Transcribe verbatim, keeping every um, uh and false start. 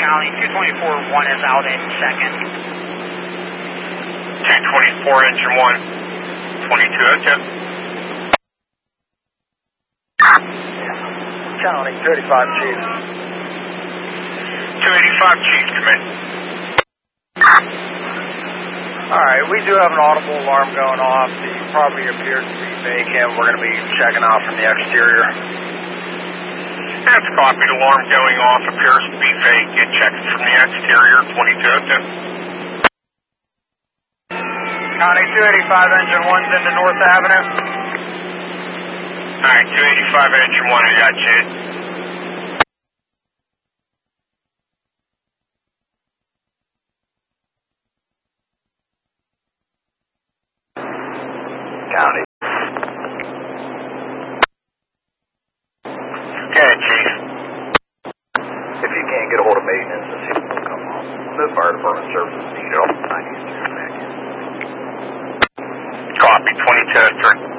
County, two twenty-four one is out in second. two twenty-four, engine one, twenty-two oh two. County, two eighty-five, Chief. two eighty-five, Chief, come in. Alright, we do have an audible alarm going off. The property appears to be vacant. We're going to be checking out from the exterior. That's copied. Alarm going off appears to be vacant. Checking from the exterior, twenty-two oh two. County, two eighty-five, engine one's into North Avenue. Alright, two eighty-five, engine one, I got you. County. Okay, Chief. If you can't get a hold of maintenance, the people will come home. The fire department services need help. I need to back in. Copy, twenty-two oh three.